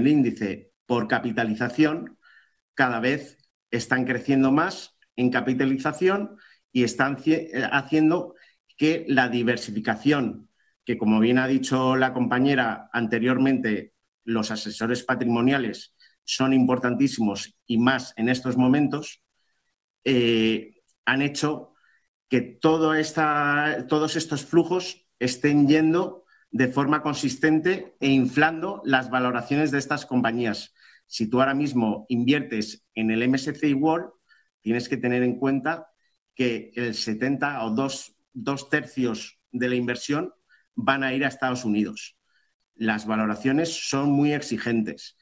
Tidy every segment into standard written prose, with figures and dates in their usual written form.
el índice por capitalización cada vez están creciendo más en capitalización y están haciendo que la diversificación, que como bien ha dicho la compañera anteriormente, los asesores patrimoniales son importantísimos y más en estos momentos, han hecho que todos estos flujos estén yendo de forma consistente e inflando las valoraciones de estas compañías. Si tú ahora mismo inviertes en el MSCI World, tienes que tener en cuenta que el 70 o dos tercios de la inversión van a ir a Estados Unidos. Las valoraciones son muy exigentes.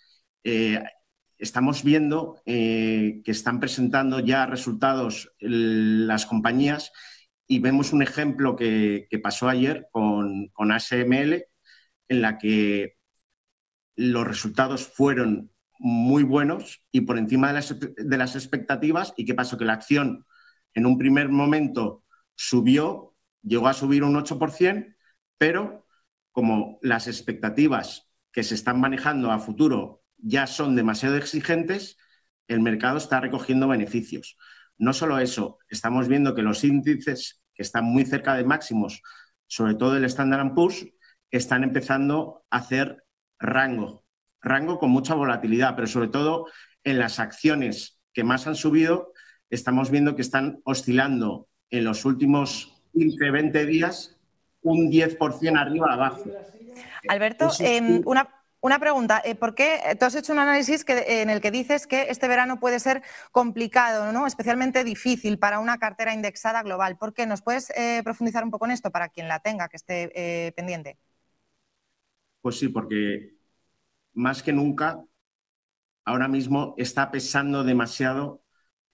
Estamos viendo que están presentando ya resultados las compañías y vemos un ejemplo que pasó ayer con ASML, en la que los resultados fueron muy buenos y por encima de las expectativas. ¿Y qué pasó? Que la acción en un primer momento subió, llegó a subir un 8%, pero como las expectativas que se están manejando a futuro ya son demasiado exigentes, el mercado está recogiendo beneficios. No solo eso, estamos viendo que los índices que están muy cerca de máximos, sobre todo el Standard & Poor's, están empezando a hacer rango con mucha volatilidad, pero sobre todo en las acciones que más han subido, estamos viendo que están oscilando en los últimos 15, 20 días un 10% arriba abajo. Alberto, una pregunta. ¿Por qué tú has hecho un análisis en el que dices que este verano puede ser complicado, ¿no? Especialmente difícil para una cartera indexada global? ¿Por qué? ¿Nos puedes profundizar un poco en esto para quien la tenga, que esté pendiente? Pues sí, porque más que nunca ahora mismo está pesando demasiado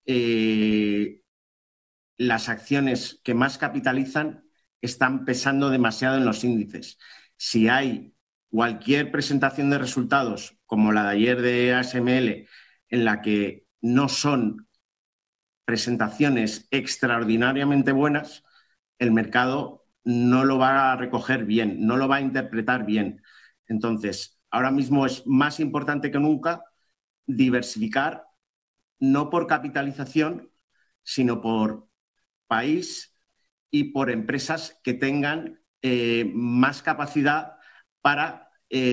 las acciones que más capitalizan están pesando demasiado en los índices. Si hay cualquier presentación de resultados, como la de ayer de ASML, en la que no son presentaciones extraordinariamente buenas, el mercado no lo va a recoger bien, no lo va a interpretar bien. Entonces, ahora mismo es más importante que nunca diversificar, no por capitalización, sino por país y por empresas que tengan más capacidad para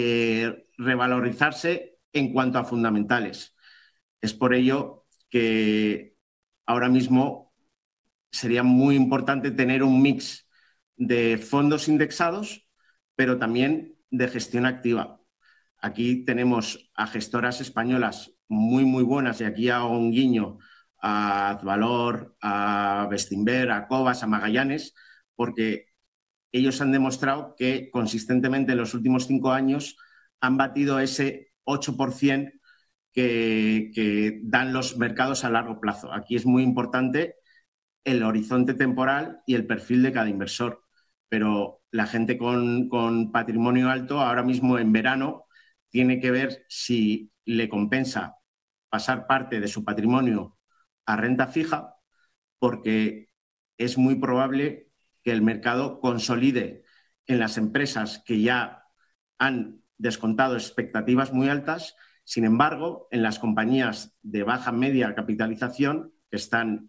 revalorizarse en cuanto a fundamentales. Es por ello que ahora mismo sería muy importante tener un mix de fondos indexados, pero también de gestión activa. Aquí tenemos a gestoras españolas muy, muy buenas, y aquí hago un guiño a Advalor, a Bestinver, a Cobas, a Magallanes, porque ellos han demostrado que consistentemente en los últimos 5 años han batido ese 8% que dan los mercados a largo plazo. Aquí es muy importante el horizonte temporal y el perfil de cada inversor, pero la gente con patrimonio alto ahora mismo en verano tiene que ver si le compensa pasar parte de su patrimonio a renta fija, porque es muy probable que el mercado consolide en las empresas que ya han descontado expectativas muy altas. Sin embargo, en las compañías de baja media capitalización, que están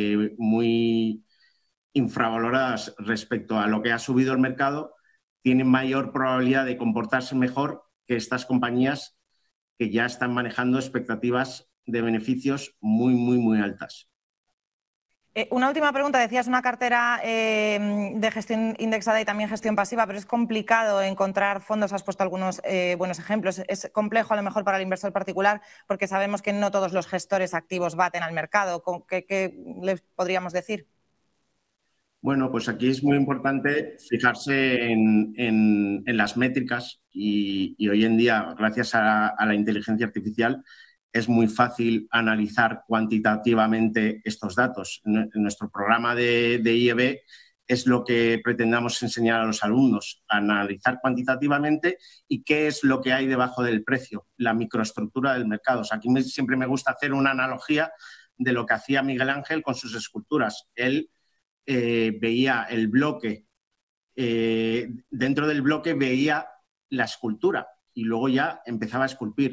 muy infravaloradas respecto a lo que ha subido el mercado, tienen mayor probabilidad de comportarse mejor que estas compañías que ya están manejando expectativas de beneficios muy, muy, muy altas. Una última pregunta. Decías una cartera de gestión indexada y también gestión pasiva, pero es complicado encontrar fondos. Has puesto algunos buenos ejemplos. Es complejo a lo mejor para el inversor particular porque sabemos que no todos los gestores activos baten al mercado. ¿Qué les podríamos decir? Bueno, pues aquí es muy importante fijarse en las métricas y hoy en día, gracias a la inteligencia artificial, es muy fácil analizar cuantitativamente estos datos. En nuestro programa de IEB es lo que pretendamos enseñar a los alumnos, analizar cuantitativamente y qué es lo que hay debajo del precio, la microestructura del mercado. O sea, aquí siempre me gusta hacer una analogía de lo que hacía Miguel Ángel con sus esculturas. Él veía el bloque, dentro del bloque veía la escultura y luego ya empezaba a esculpir.